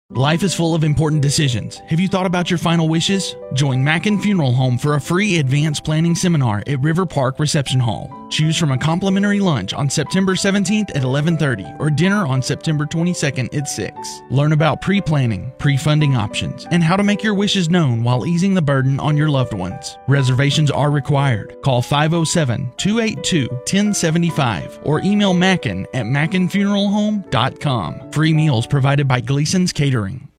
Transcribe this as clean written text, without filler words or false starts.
Life is full of important decisions. Have you thought about your final wishes? Join Mackin Funeral Home for a free advanced planning seminar at River Park Reception Hall. Choose from a complimentary lunch on September 17th at 11:30 or dinner on September 22nd at 6. Learn about pre-planning, pre-funding options, and how to make your wishes known while easing the burden on your loved ones. Reservations are required. Call 507-282-1075 or email Mackin at mackinfuneralhome.com. Free meals provided by Gleason's Catering.